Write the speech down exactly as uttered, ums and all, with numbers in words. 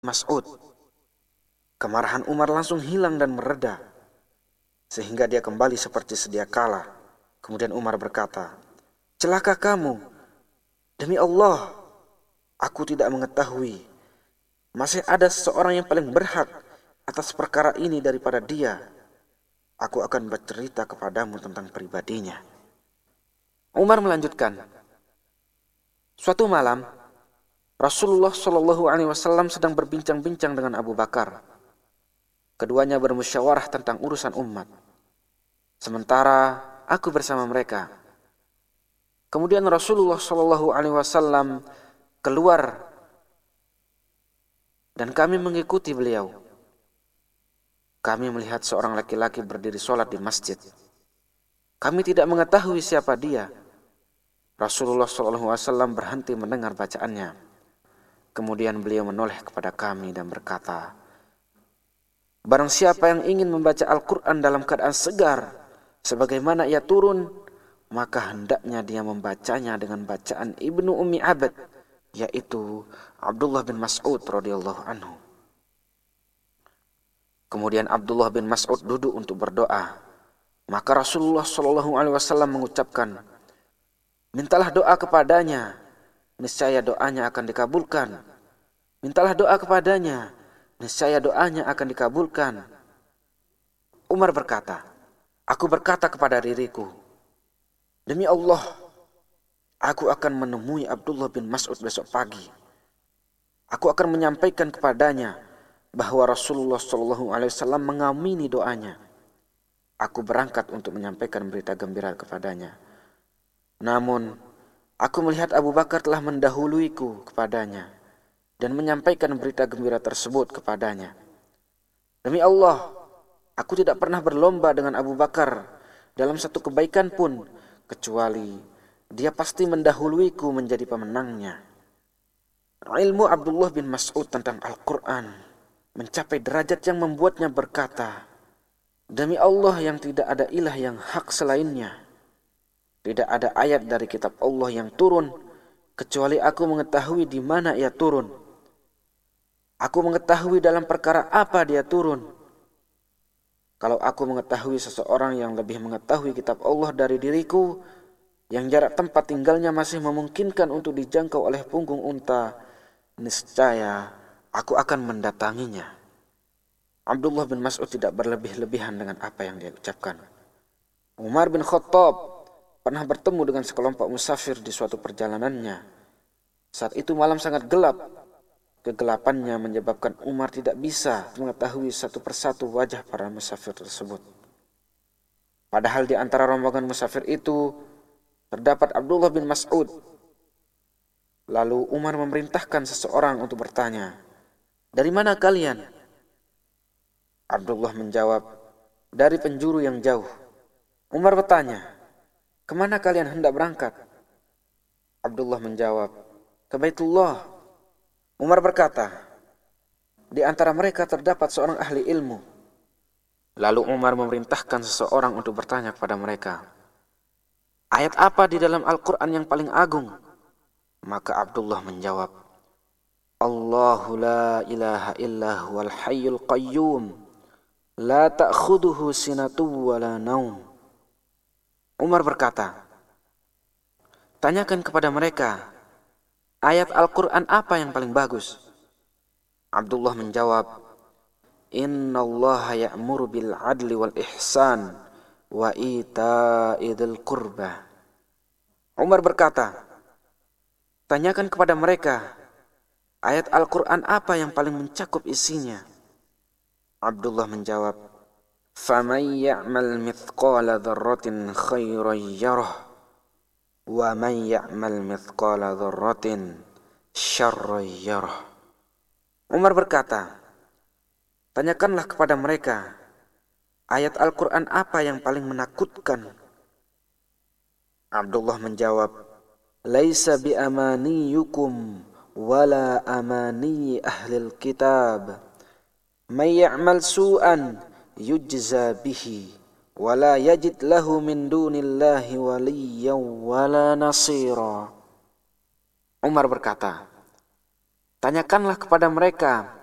Mas'ud. Kemarahan Umar langsung hilang dan mereda, sehingga dia kembali seperti sedia kala. Kemudian Umar berkata, "Celaka kamu, demi Allah, aku tidak mengetahui masih ada seseorang yang paling berhak atas perkara ini daripada dia. Aku akan bercerita kepadamu tentang pribadinya." Umar melanjutkan, suatu malam Rasulullah Shallallahu Alaihi Wasallam sedang berbincang-bincang dengan Abu Bakar. Keduanya bermusyawarah tentang urusan umat, sementara aku bersama mereka. Kemudian Rasulullah Shallallahu Alaihi Wasallam keluar dan kami mengikuti beliau. Kami melihat seorang laki-laki berdiri sholat di masjid. Kami tidak mengetahui siapa dia. Rasulullah Shallallahu Alaihi Wasallam berhenti mendengar bacaannya. Kemudian beliau menoleh kepada kami dan berkata, "Barang siapa yang ingin membaca Al-Quran dalam keadaan segar, sebagaimana ia turun, maka hendaknya dia membacanya dengan bacaan Ibnu Ummi Abd, yaitu Abdullah bin Mas'ud radhiyallahu anhu." Kemudian Abdullah bin Mas'ud duduk untuk berdoa. Maka Rasulullah Shallallahu Alaihi Wasallam mengucapkan, "Mintalah doa kepadanya, niscaya doanya akan dikabulkan. Mintalah doa kepadanya, niscaya doanya akan dikabulkan." Umar berkata, "Aku berkata kepada diriku, demi Allah, aku akan menemui Abdullah bin Mas'ud besok pagi. Aku akan menyampaikan kepadanya bahwa Rasulullah Shallallahu Alaihi Wasallam mengamini doanya. Aku berangkat untuk menyampaikan berita gembira kepadanya. Namun, aku melihat Abu Bakar telah mendahuluiku kepadanya dan menyampaikan berita gembira tersebut kepadanya. Demi Allah, aku tidak pernah berlomba dengan Abu Bakar dalam satu kebaikan pun, kecuali dia pasti mendahuluiku menjadi pemenangnya." Ilmu Abdullah bin Mas'ud tentang Al-Quran mencapai derajat yang membuatnya berkata, "Demi Allah yang tidak ada ilah yang hak selainnya, tidak ada ayat dari kitab Allah yang turun, kecuali aku mengetahui di mana ia turun. Aku mengetahui dalam perkara apa dia turun. Kalau aku mengetahui seseorang yang lebih mengetahui kitab Allah dari diriku, yang jarak tempat tinggalnya masih memungkinkan untuk dijangkau oleh punggung unta, niscaya aku akan mendatanginya." Abdullah bin Mas'ud tidak berlebih-lebihan dengan apa yang dia ucapkan. Umar bin Khattab pernah bertemu dengan sekelompok musafir di suatu perjalanannya. Saat itu malam sangat gelap. Kegelapannya menyebabkan Umar tidak bisa mengetahui satu persatu wajah para musafir tersebut. Padahal di antara rombongan musafir itu terdapat Abdullah bin Mas'ud. Lalu Umar memerintahkan seseorang untuk bertanya, "Dari mana kalian?" Abdullah menjawab, "Dari penjuru yang jauh." Umar bertanya, "Kemana kalian hendak berangkat?" Abdullah menjawab, "Ke Baitullah." Umar berkata, "Di antara mereka terdapat seorang ahli ilmu." Lalu Umar memerintahkan seseorang untuk bertanya kepada mereka, "Ayat apa di dalam Al-Quran yang paling agung?" Maka Abdullah menjawab, "Allahu la ilaha illa huwal hayyul qayyum, la ta'khuduhu sinatu wa la naum." Umar berkata, "Tanyakan kepada mereka, ayat Al-Quran apa yang paling bagus?" Abdullah menjawab, "Innallaha ya'muru bil adli wal ihsan wa ita'i dzil qurba." Umar berkata, "Tanyakan kepada mereka, ayat Al-Quran apa yang paling mencakup isinya?" Abdullah menjawab, "Faman ya'mal mithqala dzarratin khairan yarah, wa man ya'mal mithqala dzarratin syarran yarah." Umar berkata, "Tanyakanlah kepada mereka, ayat Al-Quran apa yang paling menakutkan?" Abdullah menjawab, "Laisa bi amaniyukum wala amani ahlil kitab. May ya'mal su'an yujza bihi wala yajid lahu min dunillahi waliyyan wala nasira." Umar berkata, "Tanyakanlah kepada mereka,